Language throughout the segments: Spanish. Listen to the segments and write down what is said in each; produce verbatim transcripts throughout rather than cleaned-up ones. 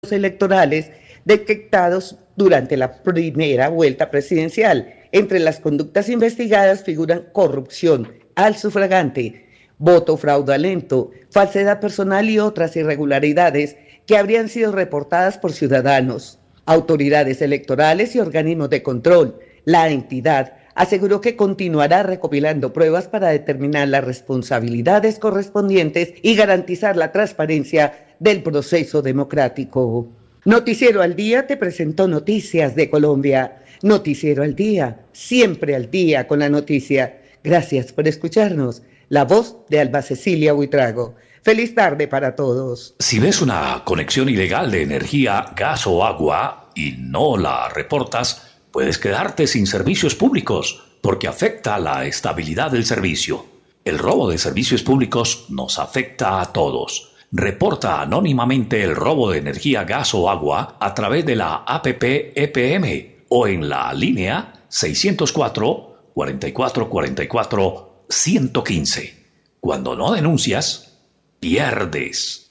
electorales detectados durante la primera vuelta presidencial. Entre las conductas investigadas figuran corrupción al sufragante, voto fraudulento, falsedad personal y otras irregularidades que habrían sido reportadas por ciudadanos, autoridades electorales y organismos de control. La entidad aseguró que continuará recopilando pruebas para determinar las responsabilidades correspondientes y garantizar la transparencia del proceso democrático. Noticiero al Día te presentó Noticias de Colombia. Noticiero al Día, siempre al día con la noticia. Gracias por escucharnos. La voz de Alba Cecilia Buitrago. Feliz tarde para todos. Si ves una conexión ilegal de energía, gas o agua y no la reportas, puedes quedarte sin servicios públicos porque afecta la estabilidad del servicio. El robo de servicios públicos nos afecta a todos. Reporta anónimamente el robo de energía, gas o agua a través de la A P P E P M o en la línea seiscientos cuatro, cuarenta y cuatro cuarenta y cuatro, ciento quince. Cuando no denuncias, pierdes.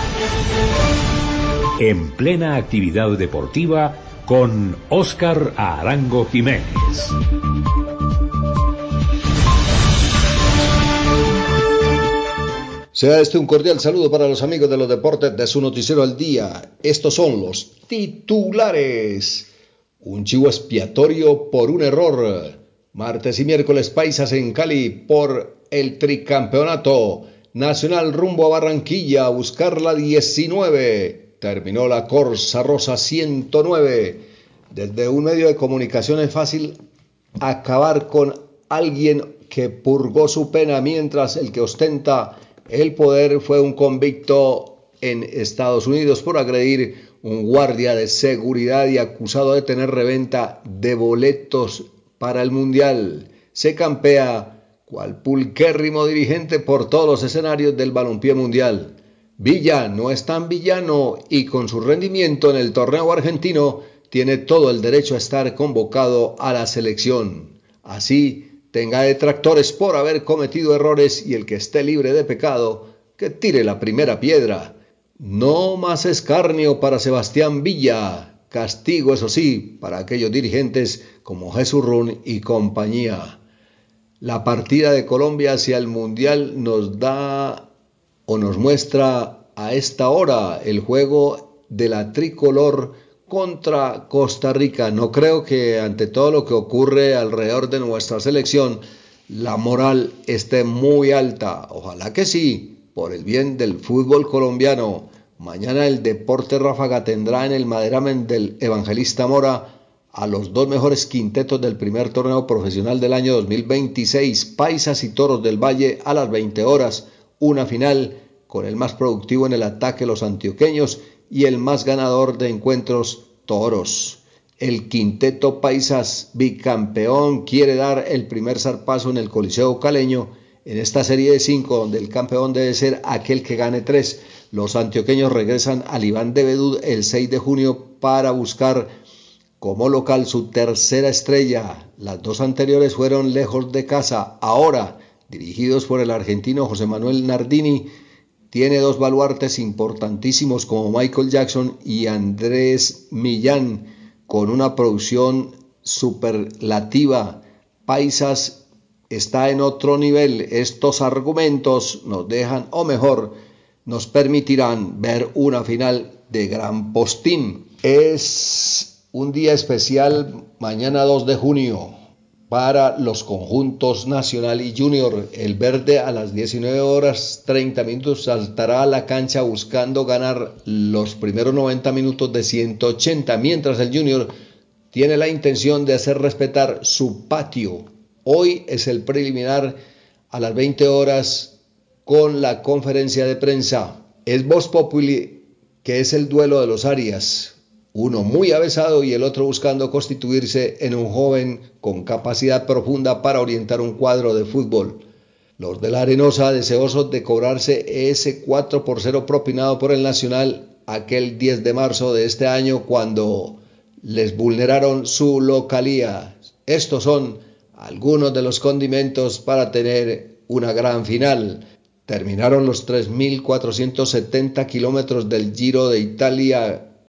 En plena actividad deportiva con Óscar Arango Jiménez. Sea este un cordial saludo para los amigos de los deportes de su noticiero al día. Estos son los titulares. Un chivo expiatorio por un error. Martes y miércoles paisas en Cali por el tricampeonato. Nacional rumbo a Barranquilla a buscar la diecinueve. Terminó la Corsa Rosa ciento nueve. Desde un medio de comunicación es fácil acabar con alguien que purgó su pena, mientras el que ostenta el poder fue un convicto en Estados Unidos por agredir un guardia de seguridad y acusado de tener reventa de boletos para el Mundial. Se campea cual pulquérrimo dirigente por todos los escenarios del balompié mundial. Villa no es tan villano y con su rendimiento en el torneo argentino tiene todo el derecho a estar convocado a la selección. Así tenga detractores por haber cometido errores y el que esté libre de pecado, que tire la primera piedra. No más escarnio para Sebastián Villa. Castigo, eso sí, para aquellos dirigentes como Jesús Run y compañía. La partida de Colombia hacia el Mundial nos da o nos muestra a esta hora el juego de la tricolor contra Costa Rica. No creo que ante todo lo que ocurre alrededor de nuestra selección, la moral esté muy alta. Ojalá que sí, por el bien del fútbol colombiano. Mañana el Deporte Ráfaga tendrá en el Maderamen del Evangelista Mora a los dos mejores quintetos del primer torneo profesional del año dos mil veintiséis, Paisas y Toros del Valle a las veinte horas, una final con el más productivo en el ataque, los antioqueños, y el más ganador de encuentros, Toros. El quinteto Paisas bicampeón quiere dar el primer zarpazo en el Coliseo Caleño en esta serie de cinco, donde el campeón debe ser aquel que gane tres. Los antioqueños regresan al Iván de Bedú el seis de junio para buscar como local su tercera estrella. Las dos anteriores fueron lejos de casa. Ahora, dirigidos por el argentino José Manuel Nardini, tiene dos baluartes importantísimos como Michael Jackson y Andrés Millán, con una producción superlativa. Paisas está en otro nivel. Estos argumentos nos dejan, o mejor, nos permitirán ver una final de gran postín. Es un día especial, mañana dos de junio, para los conjuntos Nacional y Junior. El verde a las diecinueve horas treinta minutos saltará a la cancha buscando ganar los primeros noventa minutos de ciento ochenta, mientras el Junior tiene la intención de hacer respetar su patio. Hoy es el preliminar a las veinte horas con la conferencia de prensa. Es Voz Populi, que es el duelo de los Arias. Uno muy avesado y el otro buscando constituirse en un joven con capacidad profunda para orientar un cuadro de fútbol. Los de la Arenosa deseosos de cobrarse ese cuatro por cero propinado por el Nacional aquel diez de marzo de este año cuando les vulneraron su localía. Estos son algunos de los condimentos para tener una gran final. Terminaron los tres mil cuatrocientos setenta kilómetros del Giro de Italia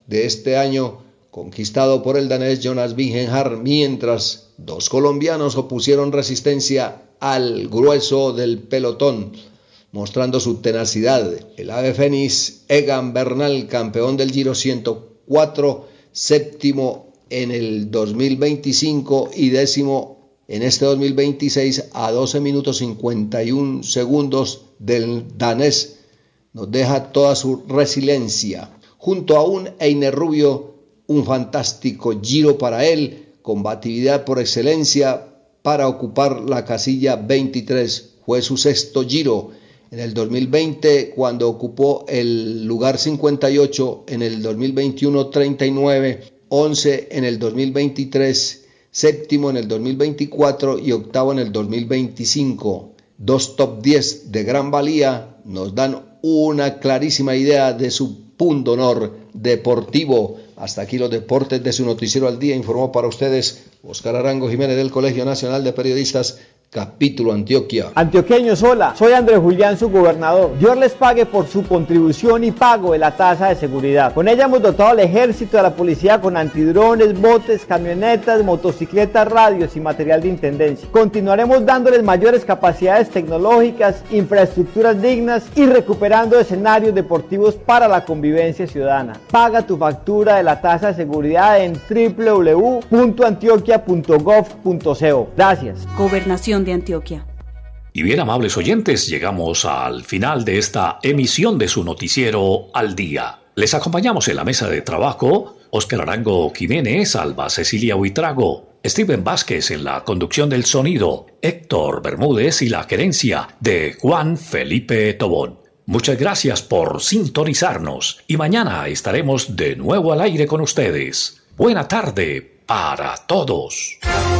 de este año, conquistado por el danés Jonas Vingegaard, mientras dos colombianos opusieron resistencia al grueso del pelotón, mostrando su tenacidad. El ave fénix Egan Bernal, campeón del Giro ciento cuatro, séptimo en el dos mil veinticinco y décimo en este dos mil veintiséis a doce minutos cincuenta y uno segundos del danés, nos deja toda su resiliencia. Junto a un Einer Rubio, un fantástico Giro para él, combatividad por excelencia para ocupar la casilla veintitrés. Fue su sexto Giro en el dos mil veinte, cuando ocupó el lugar cincuenta y ocho, en el dos mil veintiuno treinta y nueve, once en el dos mil veintitrés, séptimo en el dos mil veinticuatro y octavo en el dos mil veinticinco. Dos top diez de gran valía nos dan una clarísima idea de su pundonor deportivo. Hasta aquí los deportes de su noticiero al día. Informó para ustedes Óscar Arango Jiménez del Colegio Nacional de Periodistas, capítulo Antioquia. Antioqueños, hola, soy Andrés Julián, su gobernador. Dios les pague por su contribución y pago de la tasa de seguridad. Con ella hemos dotado al ejército y a la policía con antidrones, botes, camionetas, motocicletas, radios y material de intendencia. Continuaremos dándoles mayores capacidades tecnológicas, infraestructuras dignas y recuperando escenarios deportivos para la convivencia ciudadana. Paga tu factura de la tasa de seguridad en doble u doble u doble u punto antioquia punto gov punto co. Gracias. Gobernación de Antioquia. Y bien, amables oyentes, llegamos al final de esta emisión de su noticiero al día. Les acompañamos en la mesa de trabajo Óscar Arango Jiménez, Alba Cecilia Huitrago, Steven Vázquez en la conducción del sonido, Héctor Bermúdez y la gerencia de Juan Felipe Tobón. Muchas gracias por sintonizarnos y mañana estaremos de nuevo al aire con ustedes. Buena tarde para todos.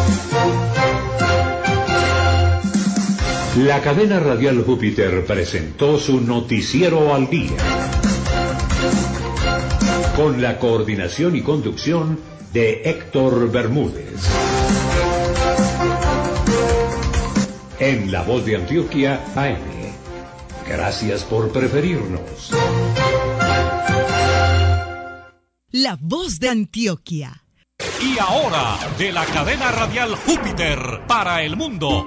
La cadena radial Júpiter presentó su noticiero al día. Con la coordinación y conducción de Héctor Bermúdez. En La Voz de Antioquia A M. Gracias por preferirnos. La Voz de Antioquia. Y ahora, de la cadena radial Júpiter para el mundo,